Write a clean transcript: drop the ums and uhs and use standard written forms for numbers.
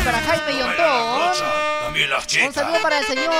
para Jaime Yontón. También las chicas. Un saludo para el señor